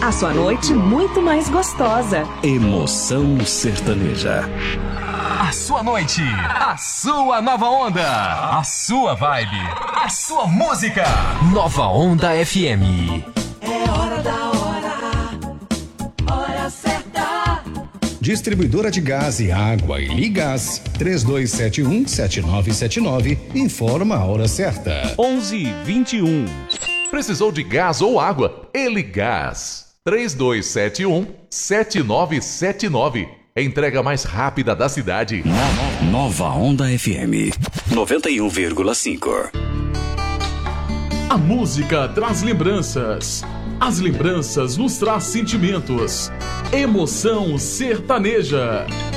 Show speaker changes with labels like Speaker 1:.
Speaker 1: A sua noite muito mais gostosa.
Speaker 2: Emoção sertaneja.
Speaker 3: A sua noite, a sua nova onda, a sua vibe, a sua música. Nova Onda FM.
Speaker 4: É hora da hora certa.
Speaker 5: Distribuidora de gás e água e Ligás 3271-7979 informa a hora certa.
Speaker 6: 11h21.
Speaker 7: Precisou de gás ou água? Eligás 3271-7979. Entrega mais rápida da cidade.
Speaker 2: Nova Onda FM 91,5.
Speaker 8: A música traz lembranças. As lembranças nos traz sentimentos. Emoção sertaneja.